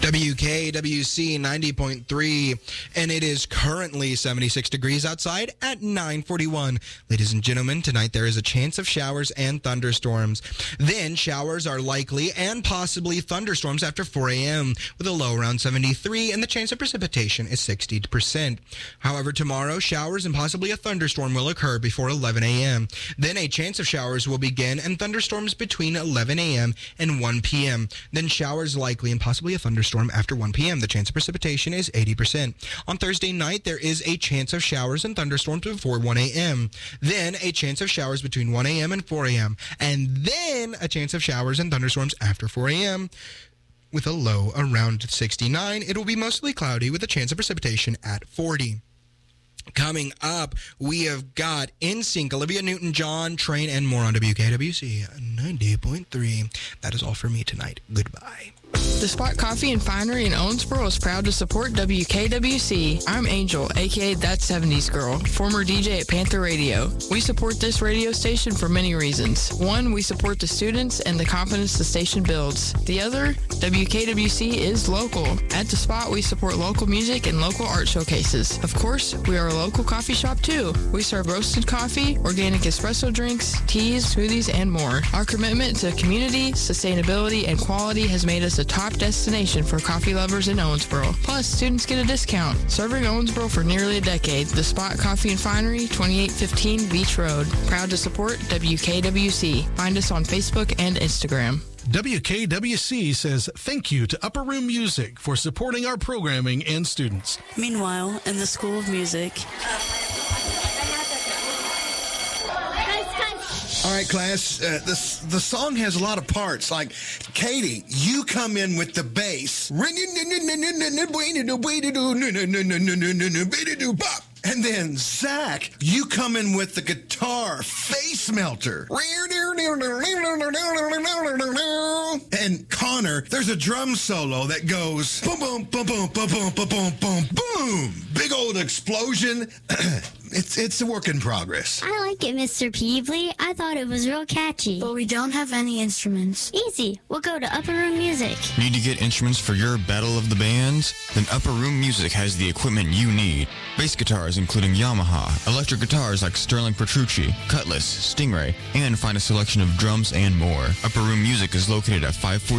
WKWC 90.3, and it is currently 76 degrees outside at 9:41. Ladies and gentlemen, tonight there is a chance of showers and thunderstorms. Then showers are likely and possibly thunderstorms after 4 a.m. with a low around 73, and the chance of precipitation is 60%. However, tomorrow, showers and possibly a thunderstorm will occur before 11 a.m. Then a chance of showers will begin and thunderstorms between 11 a.m. and 1 p.m. Then showers likely and possibly a thunderstorm after 1 p.m. The chance of precipitation is 80%. On Thursday night, there is a chance of showers and thunderstorms before 1 a.m. Then a chance of showers between 1 a.m. and 4 a.m. And then a chance of showers and thunderstorms after 4 a.m. with a low around 69. It will be mostly cloudy with a chance of precipitation at 40. Coming up, we have got NSYNC, Olivia Newton-John, Train, and more on WKWC 90.3. That is all for me tonight. Goodbye. The Spot Coffee and Finery in Owensboro is proud to support WKWC. I'm Angel, aka That 70s Girl, former DJ at Panther Radio. We support this radio station for many reasons. One, we support the students and the confidence the station builds. The other, WKWC is local. At The Spot, we support local music and local art showcases. Of course, we are a local coffee shop too. We serve roasted coffee, organic espresso drinks, teas, smoothies, and more. Our commitment to community, sustainability, and quality has made us a top destination for coffee lovers in Owensboro. Plus, students get a discount. Serving Owensboro for nearly a decade, The Spot Coffee and Finery, 2815 Beach Road. Proud to support WKWC. Find us on Facebook and Instagram. WKWC says thank you to Upper Room Music for supporting our programming and students. Meanwhile, in the School of Music... All right, class, the song has a lot of parts. Like, Katie, you come in with the bass. And then, Zach, you come in with the guitar face melter. And Connor, there's a drum solo that goes boom, boom, boom, boom, boom, boom, boom, boom, boom, boom. Big old explosion. It's a work in progress. I like it, Mr. Peevely. I thought it was real catchy. But we don't have any instruments. Easy. We'll go to Upper Room Music. Need to get instruments for your Battle of the Bands? Then Upper Room Music has the equipment you need. Bass guitars including Yamaha, electric guitars like Sterling Petrucci, Cutlass, Stingray, and find a selection of drums and more. Upper Room Music is located at 540